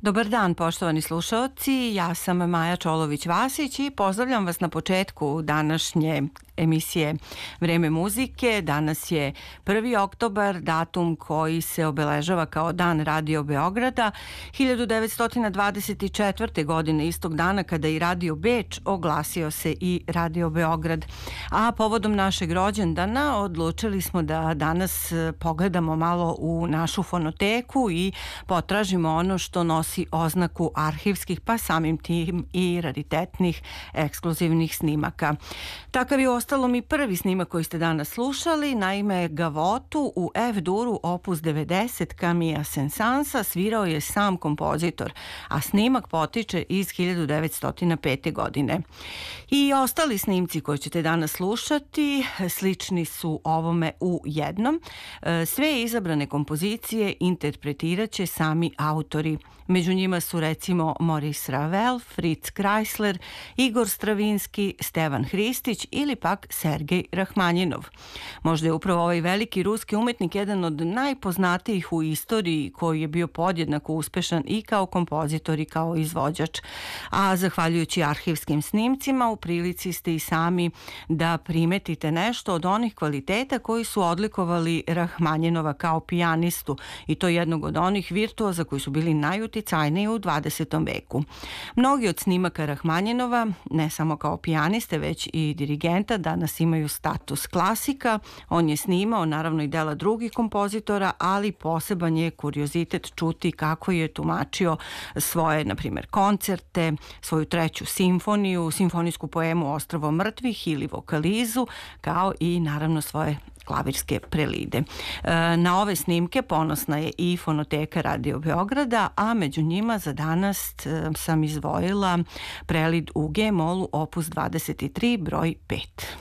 Dobar dan, poštovani slušaoci, ja sam Maja Čolović-Vasić i pozdravljam vas na početku današnje emisije Vreme muzike. Danas je 1. oktobar, datum koji se obeležava kao Dan Radio Beograda. 1924. godine, istog dana kada i Radio Beč, oglasio se i Radio Beograd. A povodom našeg rođendana odlučili smo da danas pogledamo malo u našu fonoteku i potražimo ono što nosi oznaku arhivskih, pa samim tim i raritetnih ekskluzivnih snimaka. Takav je ostalom i prvi snimak koji ste danas slušali, naime Gavotu u F-duru opus 90 Camilla Saint-Saënsa svirao je sam kompozitor, a snimak potiče iz 1905. godine. I ostali snimci koje ćete danas slušati slični su ovome u jednom. Sve izabrane kompozicije interpretiraće sami autori. Među njima su recimo Maurice Ravel, Fritz Kreisler, Igor Stravinski, Stevan Hristić ili pak Sergej Rahmanjinov. Možda je upravo ovaj veliki ruski umetnik jedan od najpoznatijih u istoriji koji je bio podjednako uspešan i kao kompozitor i kao izvođač. A zahvaljujući arhivskim snimcima u prilici ste i sami da primetite nešto od onih kvaliteta koji su odlikovali Rahmanjinova kao pijanistu i to jednog od onih virtuoza koji su bili najuticajniji u 20. veku. Mnogi od snimaka Rahmanjinova, ne samo kao pijaniste, već i dirigenta, danas imaju status klasika. On je snimao naravno i dela drugih kompozitora, ali poseban je kuriozitet čuti kako je tumačio svoje, na primjer, koncerte, svoju treću simfoniju, simfonijsku poemu Ostrvo mrtvih ili vokalizu, kao i naravno svoje klavirske prelide. Na ove snimke ponosna je i fonoteka Radio Beograda, a među njima za danas sam izdvojila prelid u G-molu opus 23 broj 5.